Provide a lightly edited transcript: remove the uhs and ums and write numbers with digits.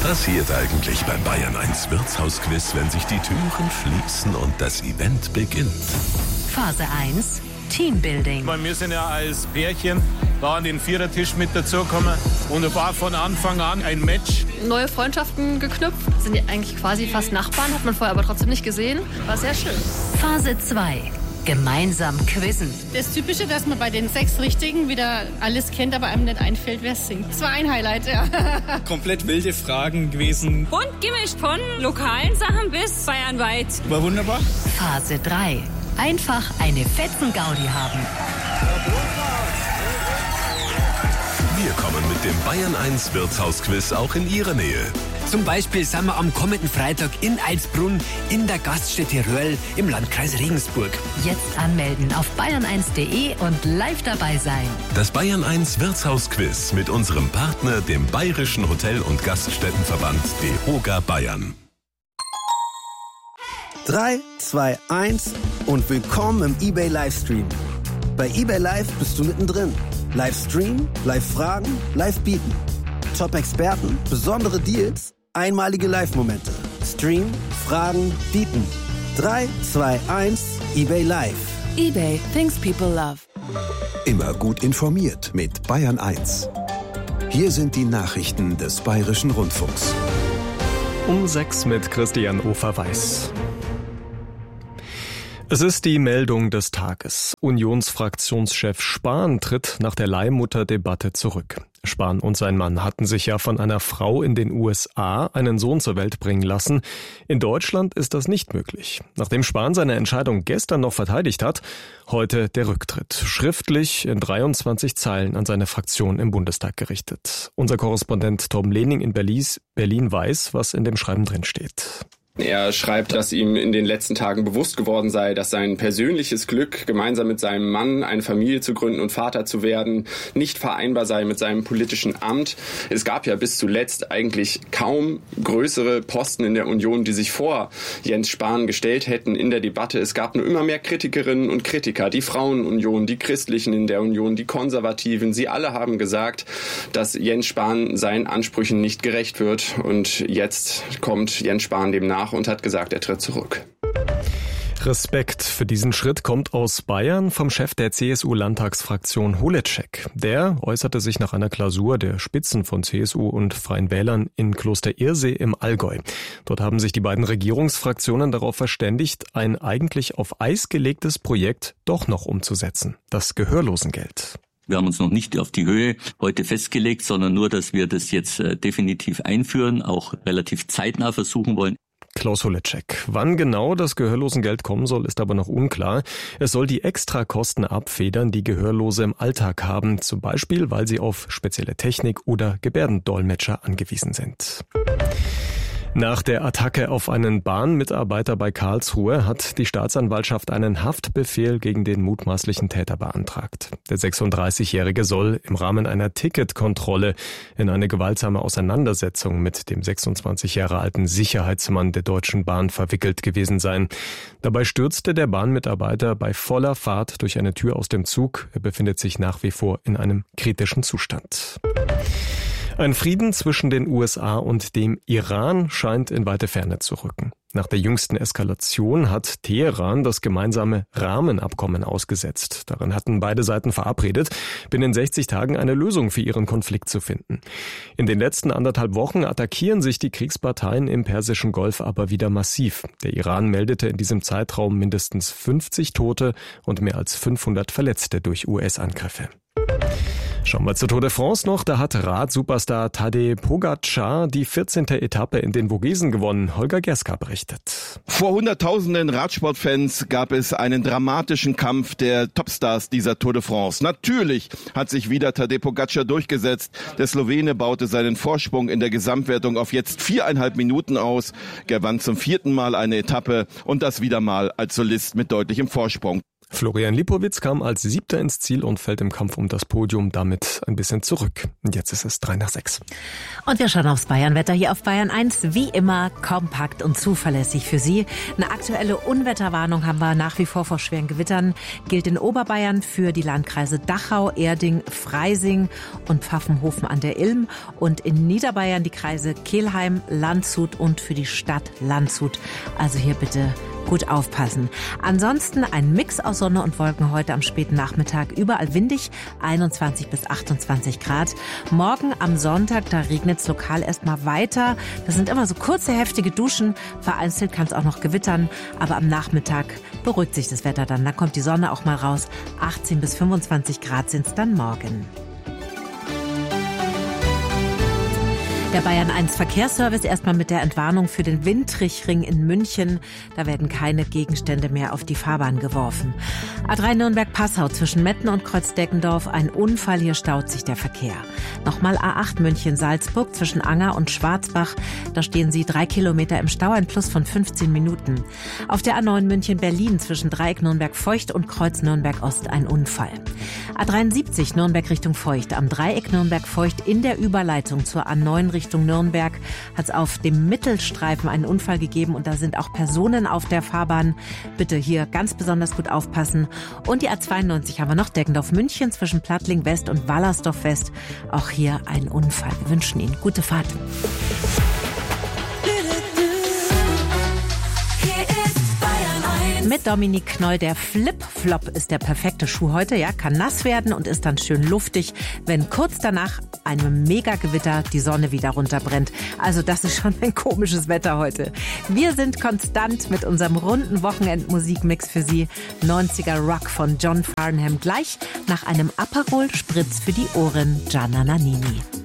passiert eigentlich beim Bayern 1 Wirtshausquiz, wenn sich die Türen schließen und das Event beginnt? Phase 1, Teambuilding. Wir sind ja als Pärchen da an den Vierertisch mit dazugekommen und es war von Anfang an ein Match. Neue Freundschaften geknüpft, sind ja eigentlich quasi fast Nachbarn, hat man vorher aber trotzdem nicht gesehen. War sehr schön. Phase 2, gemeinsam quizzen. Das Typische, dass man bei den 6 Richtigen wieder alles kennt, aber einem nicht einfällt, wer singt. Das war ein Highlight, ja. Komplett wilde Fragen gewesen. Bunt gemischt von lokalen Sachen bis bayernweit. War wunderbar. Phase 3, einfach eine Fetzen-Gaudi haben. Wir kommen mit dem Bayern 1 Wirtshausquiz auch in Ihre Nähe. Zum Beispiel sind wir am kommenden Freitag in Eilsbrunn in der Gaststätte Röhrl im Landkreis Regensburg. Jetzt anmelden auf bayern1.de und live dabei sein. Das Bayern 1 Wirtshausquiz mit unserem Partner, dem Bayerischen Hotel- und Gaststättenverband DEHOGA Bayern. 3, 2, 1 und willkommen im eBay Livestream. Bei eBay Live bist du mittendrin. Livestream, Live-Fragen, Live-Bieten. Top-Experten, besondere Deals, einmalige Live-Momente. Stream, Fragen, Bieten. 3, 2, 1, eBay Live. eBay, things people love. Immer gut informiert mit Bayern 1. Hier sind die Nachrichten des Bayerischen Rundfunks. Um 6 mit Christian Ofer-Weiß. Es ist die Meldung des Tages. Unionsfraktionschef Spahn tritt nach der Leihmutterdebatte zurück. Spahn und sein Mann hatten sich ja von einer Frau in den USA einen Sohn zur Welt bringen lassen. In Deutschland ist das nicht möglich. Nachdem Spahn seine Entscheidung gestern noch verteidigt hat, heute der Rücktritt. Schriftlich in 23 Zeilen an seine Fraktion im Bundestag gerichtet. Unser Korrespondent Tom Lehning in Berlin weiß, was in dem Schreiben drinsteht. Er schreibt, dass ihm in den letzten Tagen bewusst geworden sei, dass sein persönliches Glück, gemeinsam mit seinem Mann eine Familie zu gründen und Vater zu werden, nicht vereinbar sei mit seinem politischen Amt. Es gab ja bis zuletzt eigentlich kaum größere Posten in der Union, die sich vor Jens Spahn gestellt hätten in der Debatte. Es gab nur immer mehr Kritikerinnen und Kritiker, die Frauenunion, die Christlichen in der Union, die Konservativen. Sie alle haben gesagt, dass Jens Spahn seinen Ansprüchen nicht gerecht wird. Und jetzt kommt Jens Spahn dem nach und hat gesagt, er tritt zurück. Respekt für diesen Schritt kommt aus Bayern vom Chef der CSU-Landtagsfraktion Holecek. Der äußerte sich nach einer Klausur der Spitzen von CSU und Freien Wählern in Kloster Irsee im Allgäu. Dort haben sich die beiden Regierungsfraktionen darauf verständigt, ein eigentlich auf Eis gelegtes Projekt doch noch umzusetzen. Das Gehörlosengeld. Wir haben uns noch nicht auf die Höhe heute festgelegt, sondern nur, dass wir das jetzt definitiv einführen, auch relativ zeitnah versuchen wollen. Klaus Holecek. Wann genau das Gehörlosengeld kommen soll, ist aber noch unklar. Es soll die Extrakosten abfedern, die Gehörlose im Alltag haben, zum Beispiel, weil sie auf spezielle Technik oder Gebärdendolmetscher angewiesen sind. Nach der Attacke auf einen Bahnmitarbeiter bei Karlsruhe hat die Staatsanwaltschaft einen Haftbefehl gegen den mutmaßlichen Täter beantragt. Der 36-Jährige soll im Rahmen einer Ticketkontrolle in eine gewaltsame Auseinandersetzung mit dem 26 Jahre alten Sicherheitsmann der Deutschen Bahn verwickelt gewesen sein. Dabei stürzte der Bahnmitarbeiter bei voller Fahrt durch eine Tür aus dem Zug. Er befindet sich nach wie vor in einem kritischen Zustand. Ein Frieden zwischen den USA und dem Iran scheint in weite Ferne zu rücken. Nach der jüngsten Eskalation hat Teheran das gemeinsame Rahmenabkommen ausgesetzt. Darin hatten beide Seiten verabredet, binnen 60 Tagen eine Lösung für ihren Konflikt zu finden. In den letzten 1,5 Wochen attackieren sich die Kriegsparteien im Persischen Golf aber wieder massiv. Der Iran meldete in diesem Zeitraum mindestens 50 Tote und mehr als 500 Verletzte durch US-Angriffe. Schauen wir zur Tour de France noch. Da hat Rad-Superstar Tadej Pogačar die 14. Etappe in den Vogesen gewonnen. Holger Gerska berichtet. Vor Hunderttausenden Radsportfans gab es einen dramatischen Kampf der Topstars dieser Tour de France. Natürlich hat sich wieder Tadej Pogačar durchgesetzt. Der Slowene baute seinen Vorsprung in der Gesamtwertung auf jetzt 4,5 Minuten aus, gewann zum 4. Mal eine Etappe und das wieder mal als Solist mit deutlichem Vorsprung. Florian Lipowitz kam als 7. ins Ziel und fällt im Kampf um das Podium damit ein bisschen zurück. Und jetzt ist es 5:03. Und wir schauen aufs Bayernwetter hier auf Bayern 1. Wie immer kompakt und zuverlässig für Sie. Eine aktuelle Unwetterwarnung haben wir nach wie vor schweren Gewittern. Gilt in Oberbayern für die Landkreise Dachau, Erding, Freising und Pfaffenhofen an der Ilm. Und in Niederbayern die Kreise Kelheim, Landshut und für die Stadt Landshut. Also hier bitte gut aufpassen. Ansonsten ein Mix aus Sonne und Wolken heute am späten Nachmittag. Überall windig, 21 bis 28 Grad. Morgen am Sonntag, da regnet es lokal erstmal weiter. Das sind immer so kurze, heftige Duschen. Vereinzelt kann es auch noch gewittern. Aber am Nachmittag beruhigt sich das Wetter dann. Da kommt die Sonne auch mal raus. 18 bis 25 Grad sind es dann morgen. Der Bayern 1 Verkehrsservice erstmal mit der Entwarnung für den Windtrichring in München. Da werden keine Gegenstände mehr auf die Fahrbahn geworfen. A3 Nürnberg-Passau zwischen Metten und Kreuzdeckendorf. Ein Unfall, hier staut sich der Verkehr. Nochmal A8 München-Salzburg zwischen Anger und Schwarzbach. Da stehen Sie 3 Kilometer im Stau, ein Plus von 15 Minuten. Auf der A9 München-Berlin zwischen Dreieck Nürnberg-Feucht und Kreuz Nürnberg-Ost ein Unfall. A73 Nürnberg Richtung Feucht. Am Dreieck Nürnberg-Feucht in der Überleitung zur A9 Richtung Nürnberg hat es auf dem Mittelstreifen einen Unfall gegeben und da sind auch Personen auf der Fahrbahn. Bitte hier ganz besonders gut aufpassen. Und die A92 haben wir noch, Deggendorf München zwischen Plattling West und Wallersdorf West. Auch hier ein Unfall. Wir wünschen Ihnen gute Fahrt. Mit Dominik Knoll, der Flip-Flop ist der perfekte Schuh heute. Ja, kann nass werden und ist dann schön luftig, wenn kurz danach einem Megagewitter die Sonne wieder runterbrennt. Also das ist schon ein komisches Wetter heute. Wir sind konstant mit unserem runden Wochenendmusikmix für Sie. 90er Rock von John Farnham. Gleich nach einem Aperol Spritz für die Ohren, Gianna Nannini.